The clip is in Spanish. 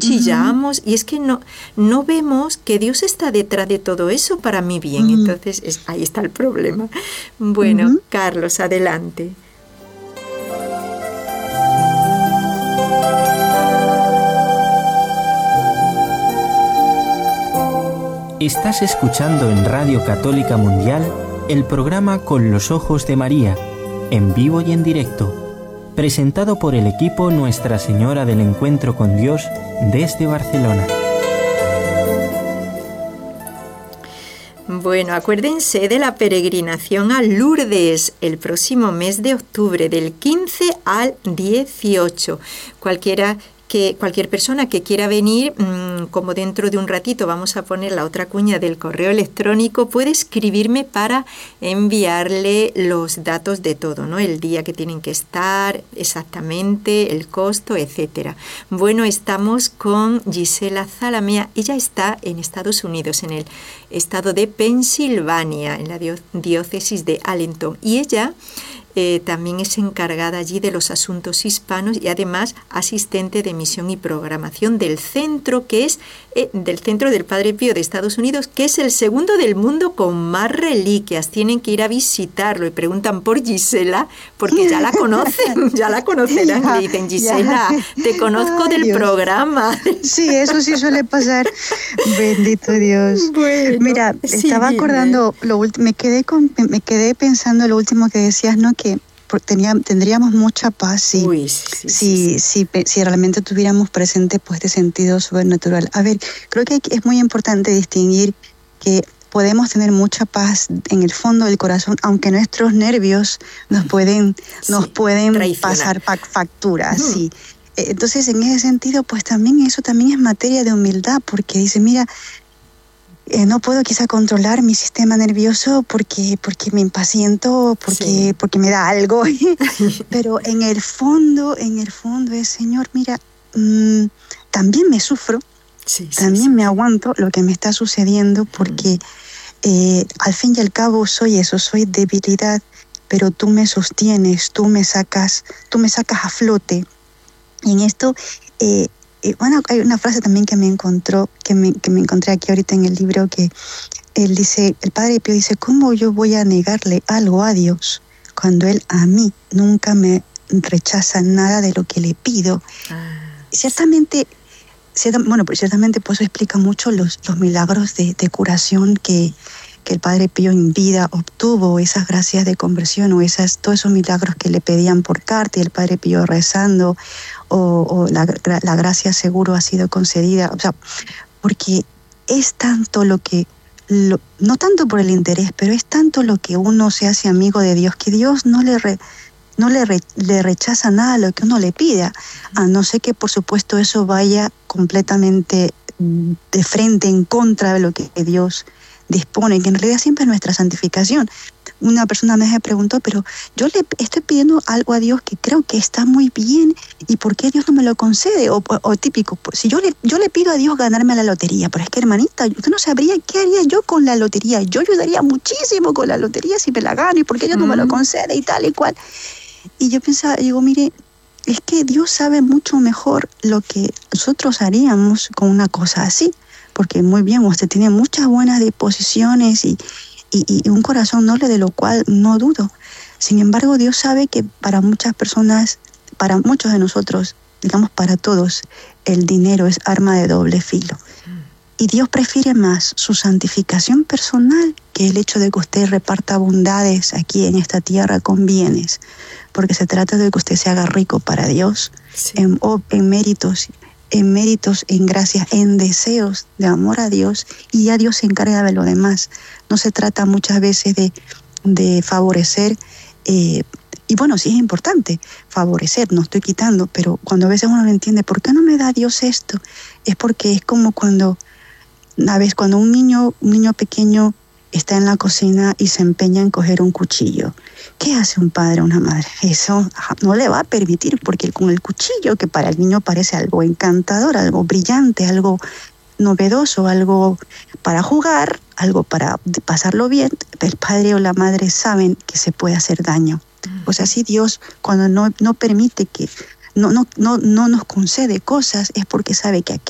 chillamos y es que no vemos que Dios está detrás de todo eso para mi bien. Entonces, ahí está el problema. Bueno, Carlos, adelante. Estás escuchando en Radio Católica Mundial el programa Con los Ojos de María, en vivo y en directo, presentado por el equipo Nuestra Señora del Encuentro con Dios desde Barcelona. Bueno, acuérdense de la peregrinación a Lourdes el próximo mes de octubre, del 15 al 18. Cualquier persona que quiera venir, como dentro de un ratito vamos a poner la otra cuña del correo electrónico, puede escribirme para enviarle los datos de todo, ¿no? El día que tienen que estar, exactamente, el costo, etcétera. Bueno, estamos con Gisela Zalamea. Ella está en Estados Unidos, en el estado de Pensilvania, en la diócesis de Allenton. Y ella también es encargada allí de los asuntos hispanos y además asistente de misión y programación del centro del Centro del Padre Pío de Estados Unidos, que es el segundo del mundo con más reliquias. Tienen que ir a visitarlo y preguntan por Gisela porque ya la conocen, ya la conocerán. Le dicen, Gisela, te conozco del Dios. Programa. Sí, eso sí suele pasar. Bendito Dios. Bueno, mira, estaba acordando, me quedé pensando lo último que decías, ¿no? Que tendríamos mucha paz si realmente tuviéramos presente pues este sentido sobrenatural. A ver, creo que es muy importante distinguir que podemos tener mucha paz en el fondo del corazón, aunque nuestros nervios nos pueden pasar facturas. Sí. Entonces, en ese sentido, pues eso también es materia de humildad, porque dice, mira, no puedo quizá controlar mi sistema nervioso porque me impaciento, porque me da algo. Pero en el fondo es, Señor, mira, también me sufro, también me aguanto lo que me está sucediendo, porque al fin y al cabo soy debilidad, pero tú me sostienes, tú me sacas a flote. Y en esto hay una frase también que me encontré aquí ahorita en el libro, que él dice, el Padre Pío dice, ¿cómo yo voy a negarle algo a Dios cuando Él a mí nunca me rechaza nada de lo que le pido? Ciertamente, pues eso explica mucho los milagros de curación que el Padre Pío en vida obtuvo, esas gracias de conversión o todos esos milagros que le pedían por carta y el Padre Pío rezando, o la gracia seguro ha sido concedida. O sea, porque es tanto no tanto por el interés, pero es tanto lo que uno se hace amigo de Dios, que Dios no le rechaza nada a lo que uno le pida, a no ser que por supuesto eso vaya completamente de frente en contra de lo que Dios dispone, que en realidad siempre es nuestra santificación. Una persona me preguntó, pero yo le estoy pidiendo algo a Dios que creo que está muy bien, ¿y por qué Dios no me lo concede? O típico, si yo le pido a Dios ganarme la lotería, pero es que, hermanita, usted no sabría qué haría yo con la lotería. Yo ayudaría muchísimo con la lotería si me la gano, y por qué Dios no me lo concede y tal y cual. Y yo pensaba, mire, es que Dios sabe mucho mejor lo que nosotros haríamos con una cosa así, porque muy bien, usted tiene muchas buenas disposiciones y un corazón noble, de lo cual no dudo. Sin embargo, Dios sabe que para muchas personas, para muchos de nosotros, digamos para todos, el dinero es arma de doble filo. Y Dios prefiere más su santificación personal que el hecho de que usted reparta bondades aquí en esta tierra con bienes, porque se trata de que usted se haga rico para Dios, en méritos, en gracias, en deseos de amor a Dios, y ya Dios se encarga de lo demás. No se trata muchas veces de favorecer, y bueno, sí es importante favorecer, no estoy quitando, pero cuando a veces uno no entiende, ¿por qué no me da Dios esto? Es porque es como cuando un niño pequeño está en la cocina y se empeña en coger un cuchillo. ¿Qué hace un padre o una madre? Eso no le va a permitir, porque con el cuchillo, que para el niño parece algo encantador, algo brillante, algo novedoso, algo para jugar, algo para pasarlo bien, el padre o la madre saben que se puede hacer daño. O sea, si Dios, cuando no permite que no nos concede cosas, es porque sabe que